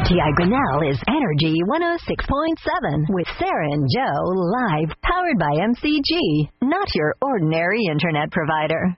WTI Grinnell is Energy 106.7 with Sarah and Joe live, powered by MCG, not your ordinary internet provider.